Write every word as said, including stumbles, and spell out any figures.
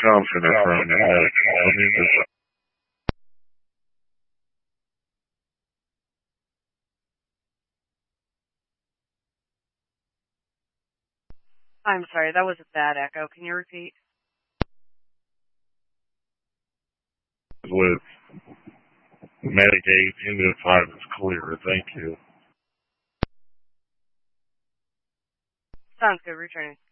confident from the head. I mean, it's I'm sorry, that was a bad echo. Can you repeat? with Medicaid into the five is clear. Thank you. Sounds good. Returning.